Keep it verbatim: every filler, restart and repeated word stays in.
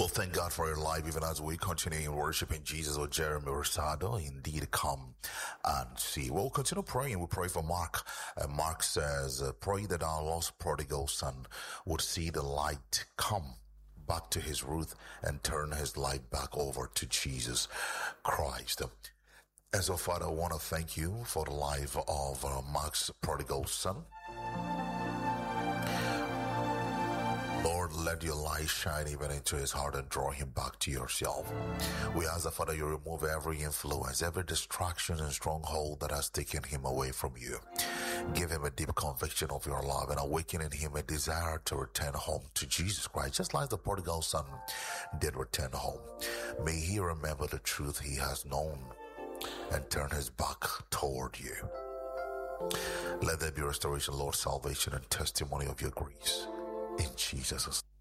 Well, thank God for your life, even as we continue in worshiping Jesus with Jeremy Rosado. Indeed, come and see. We'll continue praying. We pray for Mark. Uh, Mark says, uh, pray that our lost prodigal son would see the light come back to his root and turn his life back over to Jesus Christ. And so, Father, I want to thank you for the life of uh, Mark's prodigal son. Lord, let your light shine even into his heart and draw him back to yourself. We ask that, Father, you remove every influence, every distraction and stronghold that has taken him away from you. Give him a deep conviction of your love and awaken in him a desire to return home to Jesus Christ, just like the prodigal son did return home. May he remember the truth he has known and turn his back toward you. Let there be restoration, Lord, salvation, and testimony of your grace. In Jesus' name.